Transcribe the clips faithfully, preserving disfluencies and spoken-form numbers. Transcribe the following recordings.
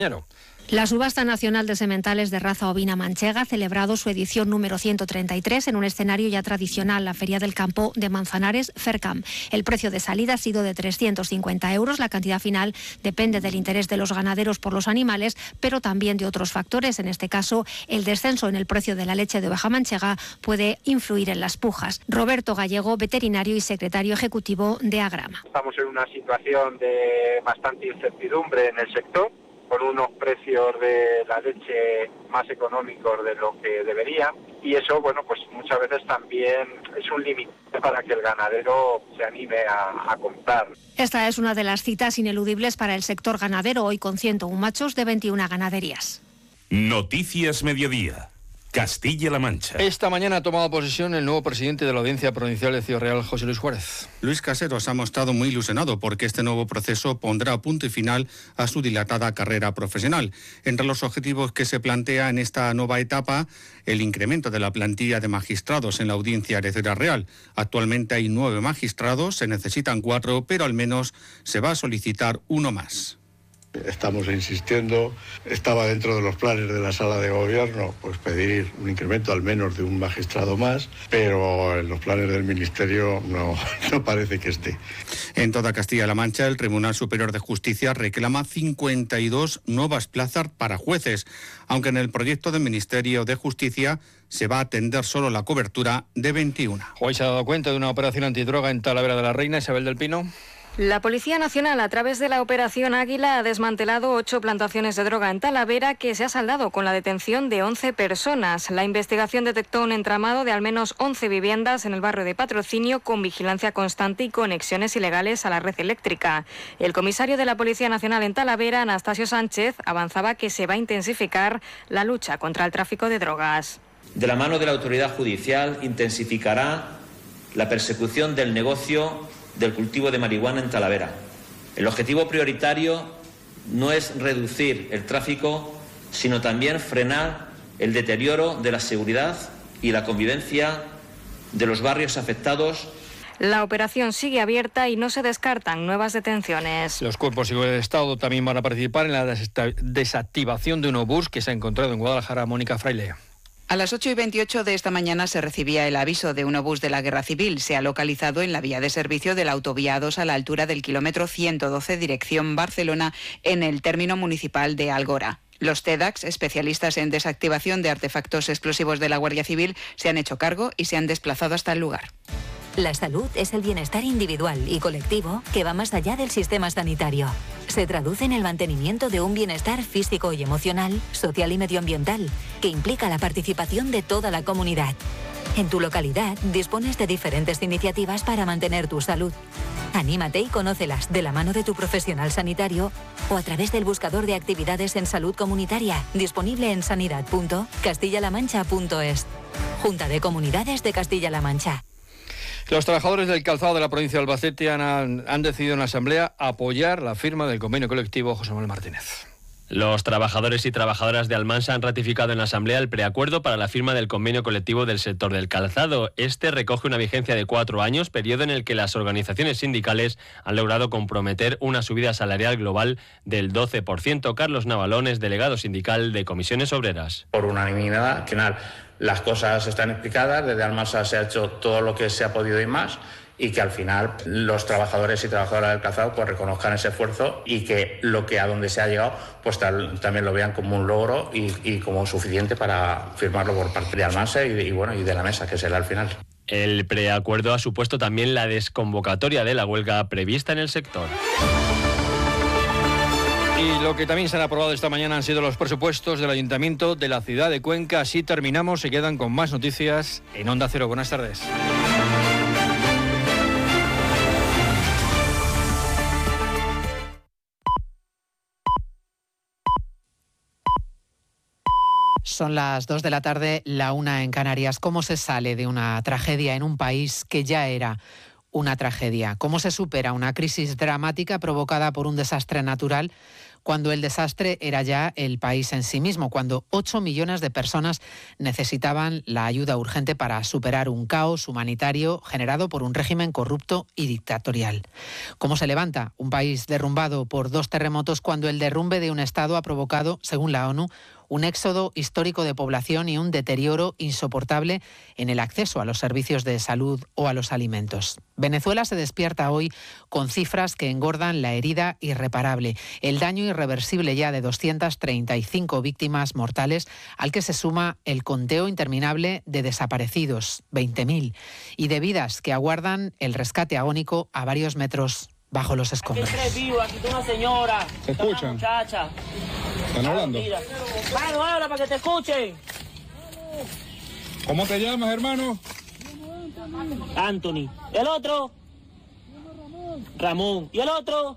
La subasta nacional de sementales de raza ovina manchega ha celebrado su edición número ciento treinta y tres en un escenario ya tradicional, la Feria del Campo de Manzanares, Fercam. El precio de salida ha sido de trescientos cincuenta euros. La cantidad final depende del interés de los ganaderos por los animales, pero también de otros factores. En este caso, el descenso en el precio de la leche de oveja manchega puede influir en las pujas. Roberto Gallego, veterinario y secretario ejecutivo de Agrama. Estamos en una situación de bastante incertidumbre en el sector, con unos precios de la leche más económicos de lo que debería, y eso, bueno, pues muchas veces también es un límite para que el ganadero se anime a, a comprar. Esta es una de las citas ineludibles para el sector ganadero, hoy con ciento uno machos de veintiuna ganaderías. Noticias Mediodía. Castilla-La Mancha. Esta mañana ha tomado posesión el nuevo presidente de la Audiencia Provincial de Ciudad Real, José Luis Juárez. Luis Caseros ha mostrado muy ilusionado porque este nuevo proceso pondrá punto y final a su dilatada carrera profesional. Entre los objetivos que se plantea en esta nueva etapa, el incremento de la plantilla de magistrados en la Audiencia de Ciudad Real. Actualmente hay nueve magistrados, se necesitan cuatro, pero al menos se va a solicitar uno más. Estamos insistiendo, estaba dentro de los planes de la sala de gobierno pues pedir un incremento al menos de un magistrado más, pero en los planes del Ministerio no, no parece que esté. En toda Castilla-La Mancha, el Tribunal Superior de Justicia reclama cincuenta y dos nuevas plazas para jueces, aunque en el proyecto del Ministerio de Justicia se va a atender solo la cobertura de veintiuno. Hoy se ha dado cuenta de una operación antidroga en Talavera de la Reina. Isabel del Pino. La Policía Nacional, a través de la Operación Águila, ha desmantelado ocho plantaciones de droga en Talavera, que se ha saldado con la detención de once personas. La investigación detectó un entramado de al menos once viviendas en el barrio de Patrocinio, con vigilancia constante y conexiones ilegales a la red eléctrica. El comisario de la Policía Nacional en Talavera, Anastasio Sánchez, avanzaba que se va a intensificar la lucha contra el tráfico de drogas. De la mano de la autoridad judicial, intensificará la persecución del negocio del cultivo de marihuana en Talavera. El objetivo prioritario no es reducir el tráfico, sino también frenar el deterioro de la seguridad y la convivencia de los barrios afectados. La operación sigue abierta y no se descartan nuevas detenciones. Los cuerpos y el Estado también van a participar en la desactivación de un obús que se ha encontrado en Guadalajara. Mónica Fraile. A las ocho y veintiocho de esta mañana se recibía el aviso de un obús de la Guerra Civil. Se ha localizado en la vía de servicio de la autovía A dos a la altura del kilómetro ciento doce, dirección Barcelona, en el término municipal de Algora. Los TEDx, especialistas en desactivación de artefactos explosivos de la Guardia Civil, se han hecho cargo y se han desplazado hasta el lugar. La salud es el bienestar individual y colectivo que va más allá del sistema sanitario. Se traduce en el mantenimiento de un bienestar físico y emocional, social y medioambiental, que implica la participación de toda la comunidad. En tu localidad dispones de diferentes iniciativas para mantener tu salud. Anímate y conócelas de la mano de tu profesional sanitario o a través del buscador de actividades en salud comunitaria, disponible en sanidad punto castilla la mancha punto es. Junta de Comunidades de Castilla-La Mancha. Los trabajadores del calzado de la provincia de Albacete han, han decidido en la Asamblea apoyar la firma del convenio colectivo. José Manuel Martínez. Los trabajadores y trabajadoras de Almansa han ratificado en la Asamblea el preacuerdo para la firma del convenio colectivo del sector del calzado. Este recoge una vigencia de cuatro años, periodo en el que las organizaciones sindicales han logrado comprometer una subida salarial global del doce por ciento. Carlos Navalón es delegado sindical de Comisiones Obreras. Por unanimidad, al final las cosas están explicadas, desde Almansa se ha hecho todo lo que se ha podido y más, y que al final los trabajadores y trabajadoras del calzado pues reconozcan ese esfuerzo y que lo que a donde se ha llegado pues tal, también lo vean como un logro y, y como suficiente para firmarlo por parte de Almansa y, y bueno y de la mesa, que será al final. El preacuerdo ha supuesto también la desconvocatoria de la huelga prevista en el sector. Y lo que también se han aprobado esta mañana han sido los presupuestos del Ayuntamiento de la ciudad de Cuenca. Así terminamos, se quedan con más noticias en Onda Cero. Buenas tardes. Son las dos de la tarde, la una en Canarias. ¿Cómo se sale de una tragedia en un país que ya era una tragedia? ¿Cómo se supera una crisis dramática provocada por un desastre natural cuando el desastre era ya el país en sí mismo, cuando ocho millones de personas necesitaban la ayuda urgente para superar un caos humanitario generado por un régimen corrupto y dictatorial. ¿Cómo se levanta un país derrumbado por dos terremotos cuando el derrumbe de un Estado ha provocado, según la ONU, un éxodo histórico de población y un deterioro insoportable en el acceso a los servicios de salud o a los alimentos? Venezuela se despierta hoy con cifras que engordan la herida irreparable, el daño irreversible ya de doscientas treinta y cinco víctimas mortales, al que se suma el conteo interminable de desaparecidos, veinte mil, y de vidas que aguardan el rescate agónico a varios metros bajo los escombros. Aquí hay tres vivos, aquí está una señora. ¿Se escuchan? Muchacha. ¿Están hablando? Mano, habla para que te escuchen. ¿Cómo te llamas, hermano? Anthony. ¿El otro? Ramón. ¿Y el otro?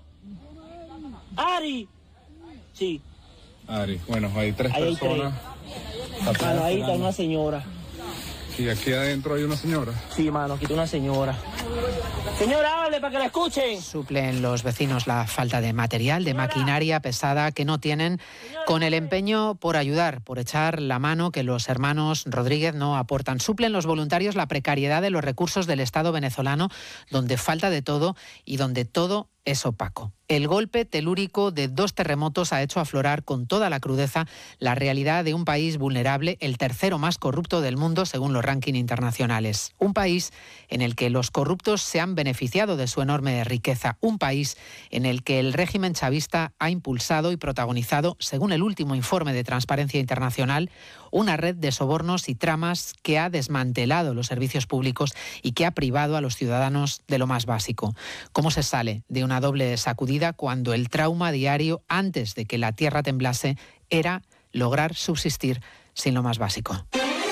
Ari. Sí. Ari, bueno, hay tres ahí hay personas. Tres. Mano, ahí está una señora. ¿Y aquí adentro hay una señora? Sí, mano, aquí está una señora. Señora, hable para que la escuchen. Suplen los vecinos la falta de material, de maquinaria pesada que no tienen, con el empeño por ayudar, por echar la mano que los hermanos Rodríguez no aportan. Suplen los voluntarios la precariedad de los recursos del Estado venezolano, donde falta de todo y donde todo es opaco. El golpe telúrico de dos terremotos ha hecho aflorar con toda la crudeza la realidad de un país vulnerable, el tercero más corrupto del mundo según los rankings internacionales. Un país en el que los corruptos se han beneficiado de su enorme riqueza. Un país en el que el régimen chavista ha impulsado y protagonizado, según el último informe de Transparencia Internacional, una red de sobornos y tramas que ha desmantelado los servicios públicos y que ha privado a los ciudadanos de lo más básico. ¿Cómo se sale de una doble sacudida cuando el trauma diario, antes de que la tierra temblase, era lograr subsistir sin lo más básico?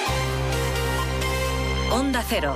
Onda Cero.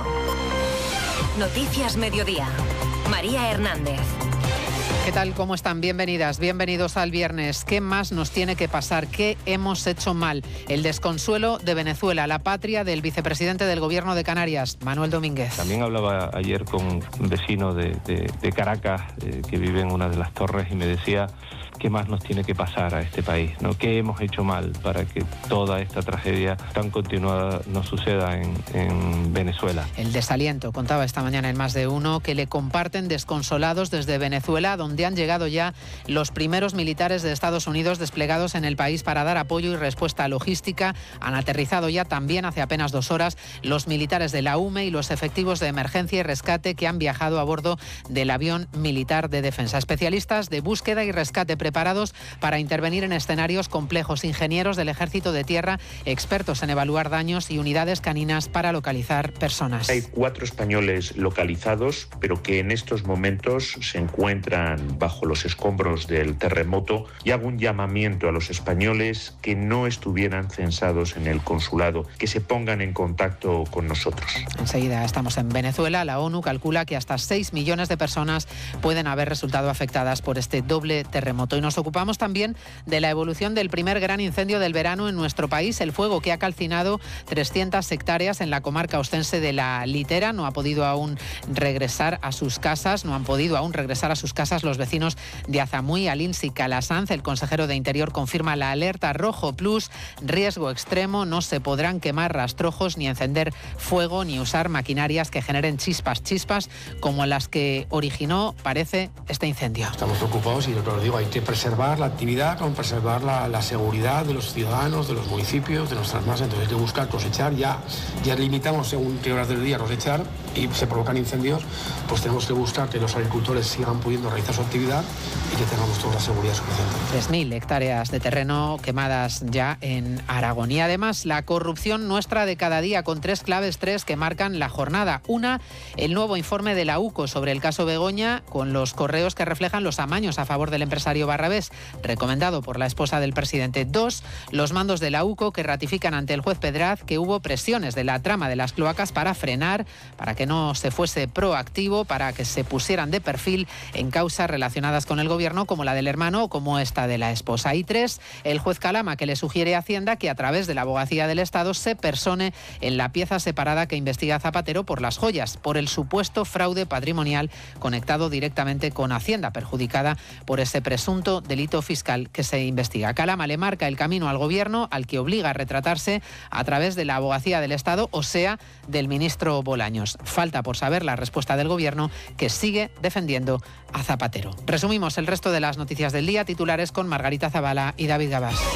Noticias Mediodía. María Hernández. ¿Qué tal? ¿Cómo están? Bienvenidas, bienvenidos al viernes. ¿Qué más nos tiene que pasar? ¿Qué hemos hecho mal? El desconsuelo de Venezuela, la patria del vicepresidente del Gobierno de Canarias, Manuel Domínguez. También hablaba ayer con un vecino de, de, de Caracas, eh, que vive en una de las torres, y me decía qué más nos tiene que pasar a este país, ¿no? ¿Qué hemos hecho mal para que toda esta tragedia tan continuada no suceda en, en Venezuela? El desaliento, contaba esta mañana en Más de Uno, que le comparten desconsolados desde Venezuela, donde han llegado ya los primeros militares de Estados Unidos desplegados en el país para dar apoyo y respuesta logística. Han aterrizado ya también hace apenas dos horas los militares de la U M E y los efectivos de emergencia y rescate que han viajado a bordo del avión militar de defensa. Especialistas de búsqueda y rescate preparados para intervenir en escenarios complejos, ingenieros del Ejército de Tierra, expertos en evaluar daños y unidades caninas para localizar personas. Hay cuatro españoles localizados, pero que en estos momentos se encuentran bajo los escombros del terremoto, y hago un llamamiento a los españoles que no estuvieran censados en el consulado, que se pongan en contacto con nosotros. Enseguida estamos en Venezuela. La ONU calcula que hasta seis millones de personas pueden haber resultado afectadas por este doble terremoto. Y nos ocupamos también de la evolución del primer gran incendio del verano en nuestro país, el fuego que ha calcinado trescientas hectáreas en la comarca ostense de La Litera. No ha podido aún regresar a sus casas, no han podido aún regresar a sus casas los vecinos de Azamuy. Alinsi Calasanz, el consejero de Interior, confirma la alerta rojo plus, riesgo extremo. No se podrán quemar rastrojos, ni encender fuego, ni usar maquinarias que generen chispas, chispas como las que originó, parece, este incendio. Estamos preocupados y lo que os digo, hay que preservar la actividad, como preservar la, la seguridad de los ciudadanos, de los municipios, de nuestras masas. Entonces hay que buscar cosechar, ya, ya limitamos según qué horas del día cosechar y se provocan incendios, pues tenemos que buscar que los agricultores sigan pudiendo realizar su actividad y que tengamos toda la seguridad suficiente. tres mil hectáreas de terreno quemadas ya en Aragón. Y además la corrupción nuestra de cada día, con tres claves, tres que marcan la jornada. Una, el nuevo informe de la U C O sobre el caso Begoña, con los correos que reflejan los amaños a favor del empresario Barrabés, recomendado por la esposa del presidente. Dos, los mandos de la U C O que ratifican ante el juez Pedraz que hubo presiones de la trama de las cloacas para frenar, para que no se fuese proactivo, para que se pusieran de perfil en causas relacionadas con el gobierno, como la del hermano o como esta de la esposa. Y tres, el juez Calama, que le sugiere a Hacienda que a través de la Abogacía del Estado se persone en la pieza separada que investiga Zapatero por las joyas, por el supuesto fraude patrimonial conectado directamente con Hacienda, perjudicada por ese presunto presunto delito fiscal que se investiga. Calama le marca el camino al Gobierno, al que obliga a retratarse a través de la Abogacía del Estado, o sea, del ministro Bolaños. Falta por saber la respuesta del Gobierno, que sigue defendiendo a Zapatero. Resumimos el resto de las noticias del día, titulares con Margarita Zavala y David Gabás.